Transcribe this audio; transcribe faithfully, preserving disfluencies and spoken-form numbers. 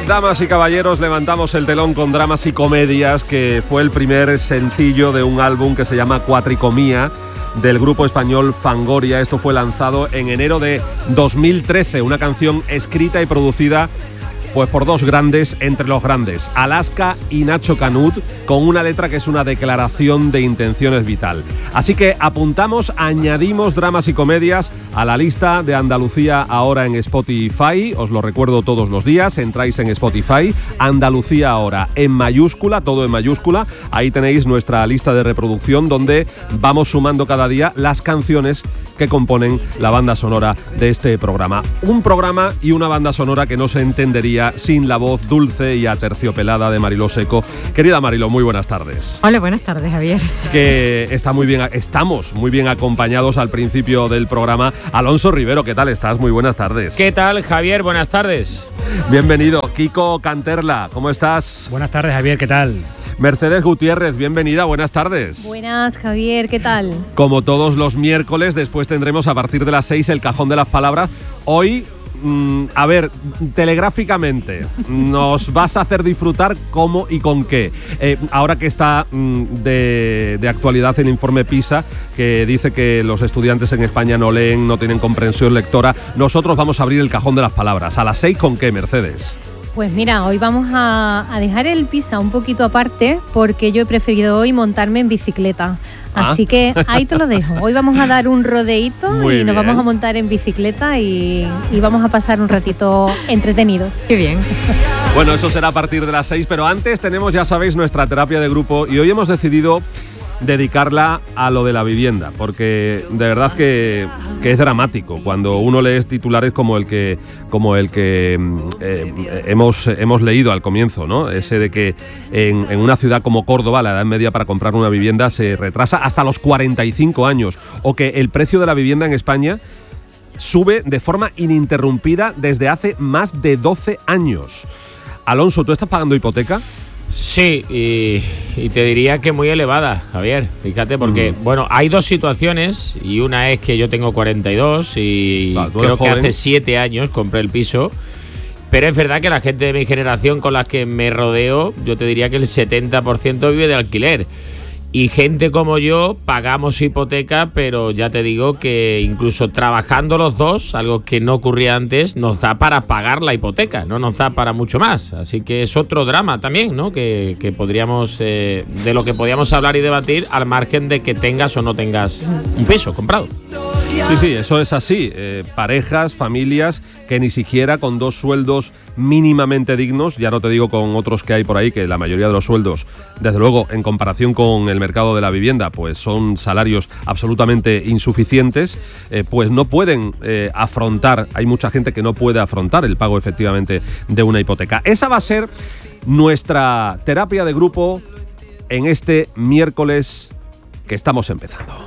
damas y caballeros, levantamos el telón con Dramas y Comedias, que fue el primer sencillo de un álbum que se llama Cuatricomía, del grupo español Fangoria. Esto fue lanzado en enero de dos mil trece, una canción escrita y producida pues por dos grandes entre los grandes, Alaska y Nacho Canut, con una letra que es una declaración de intenciones vital. Así que apuntamos, añadimos Dramas y Comedias a la lista de Andalucía Ahora en Spotify. Os lo recuerdo todos los días, entráis en Spotify, Andalucía Ahora en mayúscula, todo en mayúscula. Ahí tenéis nuestra lista de reproducción donde vamos sumando cada día las canciones que componen la banda sonora de este programa. Un programa y una banda sonora que no se entendería sin la voz dulce y aterciopelada de Mariló Seco. Querida Mariló, muy buenas tardes. Hola, buenas tardes, Javier. Que está muy bien, estamos muy bien acompañados al principio del programa. Alonso Rivero, ¿qué tal estás? Muy buenas tardes. ¿Qué tal, Javier? Buenas tardes. Bienvenido. Kiko Canterla, ¿cómo estás? Buenas tardes, Javier, ¿qué tal? Mercedes Gutiérrez, bienvenida, buenas tardes. Buenas, Javier, ¿qué tal? Como todos los miércoles, después tendremos a partir de las seis el Cajón de las Palabras. Hoy, mmm, a ver, telegráficamente, nos vas a hacer disfrutar cómo y con qué. Eh, ahora que está mmm, de, de actualidad el informe PISA, que dice que los estudiantes en España no leen, no tienen comprensión lectora, nosotros vamos a abrir el Cajón de las Palabras. ¿A las seis con qué, Mercedes? Pues mira, hoy vamos a, a dejar el PISA un poquito aparte porque yo he preferido hoy montarme en bicicleta. ¿Ah? Así que ahí te lo dejo. Hoy vamos a dar un rodeíto Muy y nos bien. vamos a montar en bicicleta y, y vamos a pasar un ratito entretenido. Qué bien. Bueno, eso será a partir de las seis, pero antes tenemos, ya sabéis, nuestra terapia de grupo y hoy hemos decidido dedicarla a lo de la vivienda, porque de verdad que, que es dramático cuando uno lee titulares como el que como el que eh, hemos, hemos leído al comienzo, ¿no? Ese de que en, en una ciudad como Córdoba la edad media para comprar una vivienda se retrasa hasta los cuarenta y cinco años, o que el precio de la vivienda en España sube de forma ininterrumpida desde hace más de doce años. Alonso, ¿tú estás pagando hipoteca? Sí, y, y te diría que muy elevada, Javier. Fíjate, porque, mm. bueno, hay dos situaciones, y una es que yo tengo cuarenta y dos y claro, creo que joven. hace siete años compré el piso. Pero es verdad que la gente de mi generación con la que me rodeo, yo te diría que el setenta por ciento vive de alquiler. Y gente como yo pagamos hipoteca, pero ya te digo que incluso trabajando los dos, algo que no ocurría antes, nos da para pagar la hipoteca, no nos da para mucho más. Así que es otro drama también, ¿no? Que, que podríamos, eh, de lo que podríamos hablar y debatir al margen de que tengas o no tengas un piso comprado. Sí, sí, eso es así. Eh, parejas, familias que ni siquiera con dos sueldos mínimamente dignos, ya no te digo con otros que hay por ahí, que la mayoría de los sueldos, desde luego, en comparación con el mercado de la vivienda, pues son salarios absolutamente insuficientes, eh, pues no pueden eh, afrontar, hay mucha gente que no puede afrontar el pago efectivamente de una hipoteca. Esa va a ser nuestra terapia de grupo en este miércoles que estamos empezando.